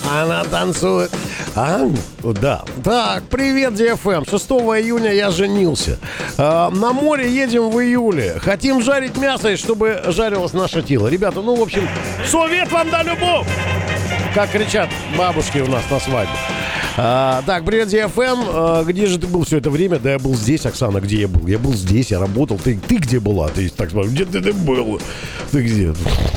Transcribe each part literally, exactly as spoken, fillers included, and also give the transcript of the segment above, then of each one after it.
Она танцует. А? Да. Так, привет, ди эф эм. шестого июня я женился. А, на море едем в июле. Хотим жарить мясо, и чтобы жарилось наше тело. Ребята, ну, в общем, совет вам да любовь! Как кричат бабушки у нас на свадьбе. А, так, привет, ди эф эм. А, где же ты был все это время? Да я был здесь, Оксана. Где я был? Я был здесь, я работал. Ты, ты где была? Ты так спрашиваешь, где ты, ты был? Ты где?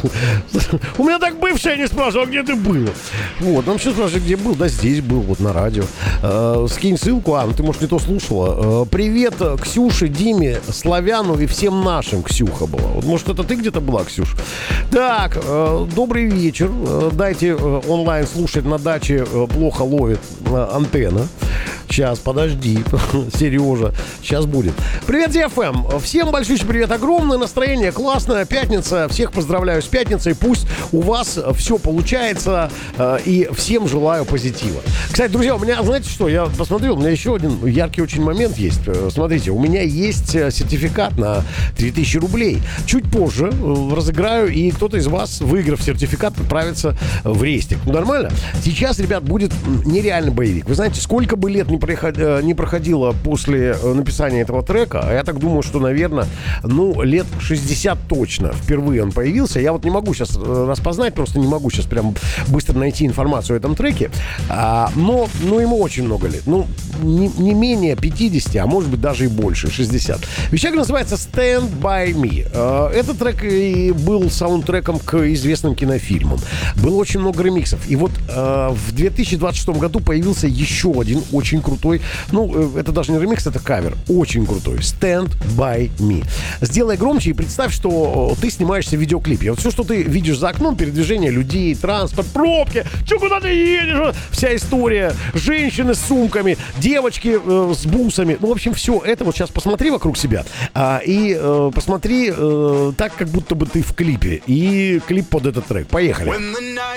У меня так бывшая не спрашивала, где ты был? Вот, нам что спрашивают, где был? Да здесь был, вот на радио. А, скинь ссылку. А, ну ты, может, не то слушала. А, привет Ксюше, Диме, Славяну и всем нашим. Ксюха была. Вот, может, это ты где-то была, Ксюш? Так, а, добрый вечер. А, дайте а, онлайн слушать на даче. А, плохо ловит антенна. Сейчас, подожди, Сережа, сейчас будет. Привет, ди эф эм. Всем большой привет, огромное настроение, классная пятница. Всех поздравляю с пятницей. Пусть у вас все получается, и всем желаю позитива. Кстати, друзья, у меня, знаете что, я посмотрел, у меня еще один яркий очень момент есть. Смотрите, у меня есть сертификат на три тысячи рублей. Чуть позже разыграю, и кто-то из вас, выиграв сертификат, отправится в рейстик. Ну, нормально? Сейчас, ребят, будет нереальный боевик. Вы знаете, сколько бы лет не не проходило после написания этого трека, а я так думаю, что, наверное, ну, лет шестьдесят точно впервые он появился. Я вот не могу сейчас распознать, просто не могу сейчас прям быстро найти информацию о этом треке, а, но, но ему очень много лет. Ну, не, не менее пятьдесят, а может быть даже и больше, шестьдесят. Вещак называется Stand By Me. Этот трек и был саундтреком к известным кинофильмам. Было очень много ремиксов. И вот в две тысячи двадцать шестом году появился еще один очень крутой, ну, это даже не ремикс, это кавер, очень крутой, Stand By Me. Сделай громче и представь, что ты снимаешься в видеоклипе. Вот все, что ты видишь за окном, передвижение людей, транспорт, пробки, что, куда ты едешь, вся история, женщины с сумками, девочки э, с бусами, ну, в общем, все это вот сейчас посмотри вокруг себя а, и э, посмотри э, так, как будто бы ты в клипе, и клип под этот трек. Поехали.